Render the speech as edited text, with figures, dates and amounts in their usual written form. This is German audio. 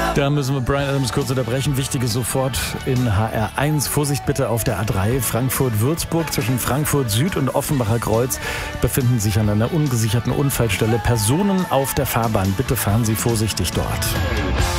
Da müssen wir Bryan Adams kurz unterbrechen. Wichtiges sofort in HR1. Vorsicht bitte auf der A3 Frankfurt-Würzburg. Zwischen Frankfurt Süd und Offenbacher Kreuz befinden sich an einer ungesicherten Unfallstelle Personen auf der Fahrbahn. Bitte fahren Sie vorsichtig dort.